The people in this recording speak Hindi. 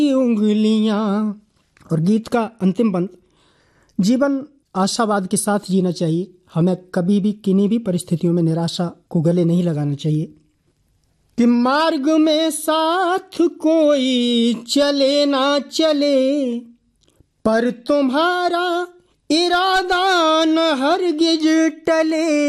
उंगलियां। और गीत का अंतिम बंद, जीवन आशावाद के साथ जीना चाहिए। हमें कभी भी किन्हीं भी परिस्थितियों में निराशा को गले नहीं लगाना चाहिए। कि मार्ग में साथ कोई चले ना चले, पर तुम्हारा इरादा न हरगिज टले।